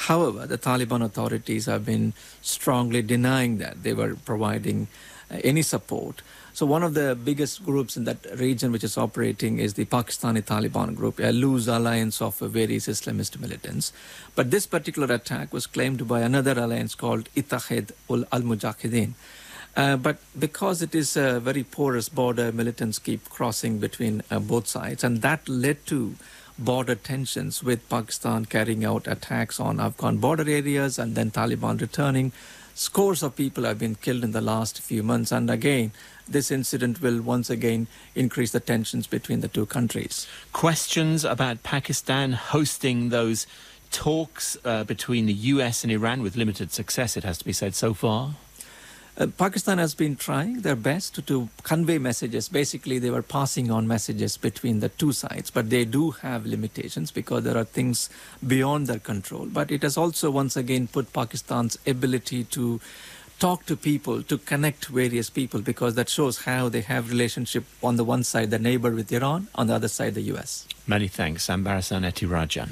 However, the Taliban authorities have been strongly denying that they were providing any support. So one of the biggest groups in that region which is operating is the Pakistani Taliban group, a loose alliance of various Islamist militants. But this particular attack was claimed by another alliance called Ittihad al-Mujahideen. But because it is a very porous border, militants keep crossing between both sides, and that led to border tensions, with Pakistan carrying out attacks on Afghan border areas and then Taliban returning. Scores of people have been killed in the last few months, and again, this incident will once again increase the tensions between the two countries. Questions about Pakistan hosting those talks between the US and Iran, with limited success, it has to be said, so far? Pakistan has been trying their best to convey messages. Basically, they were passing on messages between the two sides, but they do have limitations because there are things beyond their control. But it has also once again put Pakistan's ability to talk to people, to connect various people, because that shows how they have relationship on the one side, the neighbor with Iran, on the other side, the US. Many thanks, Ambarasan Ethirajan.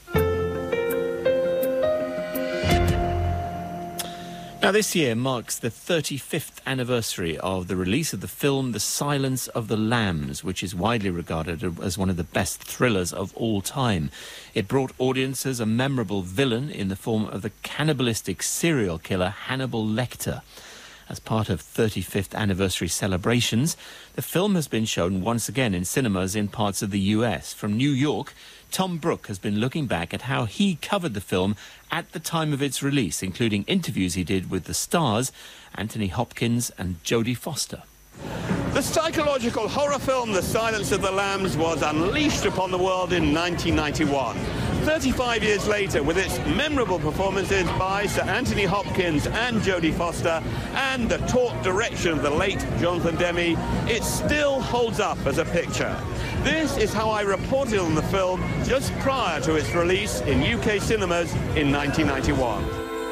Now, this year marks the 35th anniversary of the release of the film The Silence of the Lambs, which is widely regarded as one of the best thrillers of all time. It brought audiences a memorable villain in the form of the cannibalistic serial killer Hannibal Lecter. As part of 35th anniversary celebrations, the film has been shown once again in cinemas in parts of the US. From New York, Tom Brooke has been looking back at how he covered the film at the time of its release, including interviews he did with the stars, Anthony Hopkins and Jodie Foster. The psychological horror film The Silence of the Lambs was unleashed upon the world in 1991. 35 years later, with its memorable performances by Sir Anthony Hopkins and Jodie Foster and the taut direction of the late Jonathan Demme, it still holds up as a picture. This is how I reported on the film just prior to its release in UK cinemas in 1991.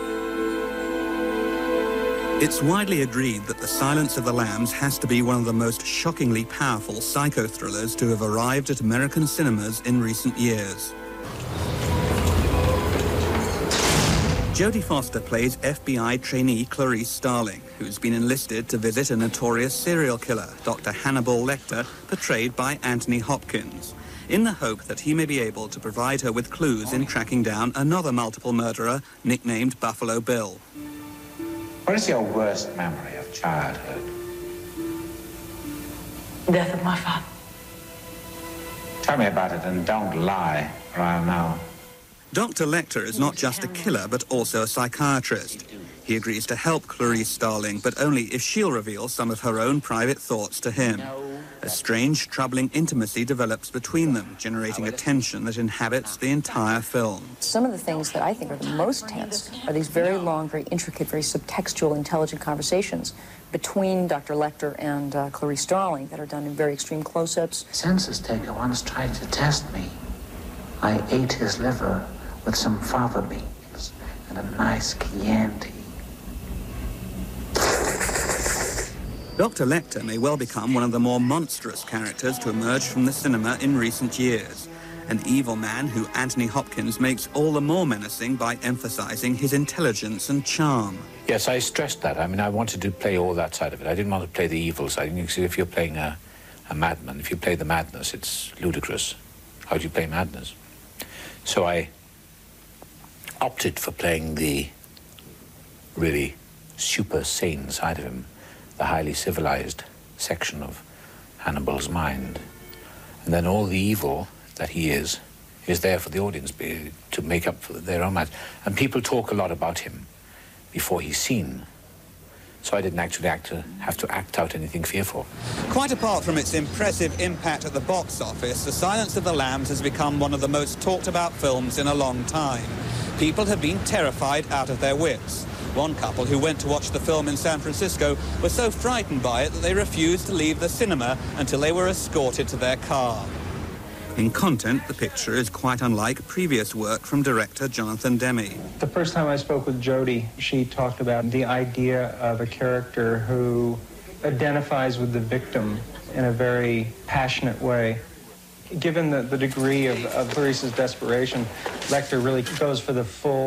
It's widely agreed that The Silence of the Lambs has to be one of the most shockingly powerful psycho-thrillers to have arrived at American cinemas in recent years. Jodie Foster plays FBI trainee Clarice Starling, who's been enlisted to visit a notorious serial killer, Dr. Hannibal Lecter, portrayed by Anthony Hopkins, in the hope that he may be able to provide her with clues in tracking down another multiple murderer, nicknamed Buffalo Bill. What is your worst memory of childhood? Death of my father. Tell me about it and don't lie, or I'll know. Dr. Lecter is not just a killer, but also a psychiatrist. He agrees to help Clarice Starling, but only if she'll reveal some of her own private thoughts to him. A strange, troubling intimacy develops between them, generating a tension that inhabits the entire film. Some of the things that I think are the most tense are these very long, very intricate, very subtextual, intelligent conversations between Dr. Lecter and Clarice Starling that are done in very extreme close-ups. Census taker once tried to test me. I ate his liver with some fava beans and a nice Chianti. Dr. Lecter may well become one of the more monstrous characters to emerge from the cinema in recent years. An evil man who Anthony Hopkins makes all the more menacing by emphasizing his intelligence and charm. Yes, I stressed that. I mean, I wanted to play all that side of it. I didn't want to play the evil side. You see, if you're playing a madman, if you play the madness, it's ludicrous. How do you play madness? So I opted for playing the really super sane side of him, the highly civilized section of Hannibal's mind. And then all the evil that he is there for the audience to make up for their own minds. And people talk a lot about him before he's seen. So I didn't actually have to act out anything fearful. Quite apart from its impressive impact at the box office, The Silence of the Lambs has become one of the most talked about films in a long time. People have been terrified out of their wits. One couple who went to watch the film in San Francisco were so frightened by it that they refused to leave the cinema until they were escorted to their car. In content, the picture is quite unlike previous work from director Jonathan Demme. The first time I spoke with Jodie, she talked about the idea of a character who identifies with the victim in a very passionate way. Given the degree of Clarice's desperation, Lecter really goes for the full